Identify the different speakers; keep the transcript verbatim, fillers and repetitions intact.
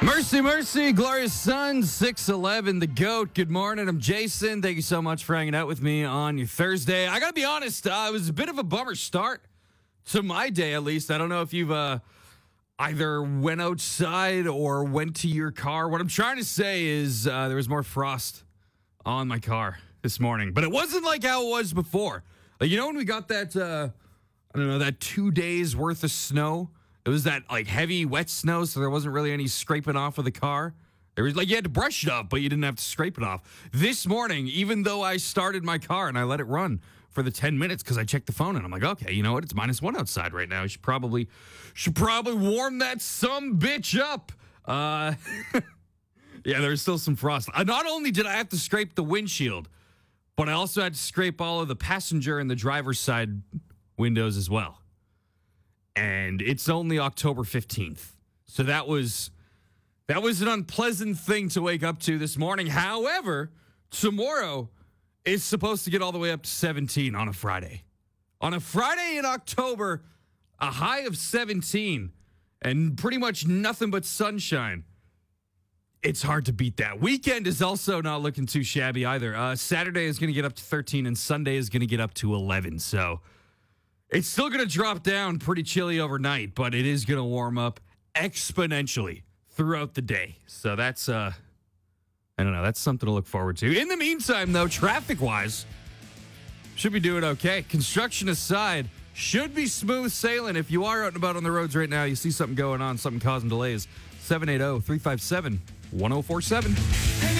Speaker 1: Mercy, mercy, glorious sun, six eleven, the GOAT. Good morning, I'm Jason. Thank you so much for hanging out with me on your Thursday. I gotta be honest, uh, it was a bit of a bummer start to my day, at least. I don't know if you've uh, either went outside or went to your car. What I'm trying to say is uh, there was more frost on my car this morning, but it wasn't like how it was before. Like, you know, when we got that, uh, I don't know, that two days worth of snow. It was that like heavy wet snow, so there wasn't really any scraping off of the car. There was like you had to brush it off, but you didn't have to scrape it off. This morning, even though I started my car and I let it run for the ten minutes because I checked the phone and I'm like, okay, you know what? It's minus one outside right now. I should probably should probably warm that some bitch up. Uh, yeah, there's still some frost. Uh, not only did I have to scrape the windshield, but I also had to scrape all of the passenger and the driver's side windows as well. And it's only October fifteenth. So that was that was an unpleasant thing to wake up to this morning. However, tomorrow is supposed to get all the way up to seventeen on a Friday. On a Friday in October, a high of seventeen and pretty much nothing but sunshine. It's hard to beat that. Weekend is also not looking too shabby either. Uh, Saturday is going to get up to thirteen and Sunday is going to get up to eleven. So it's still going to drop down pretty chilly overnight, but it is going to warm up exponentially throughout the day. So that's, uh, I don't know, that's something to look forward to. In the meantime, though, traffic-wise, should be doing okay. Construction aside, should be smooth sailing. If you are out and about on the roads right now, you see something going on, something causing delays, seven eight zero, three five seven, one zero four seven.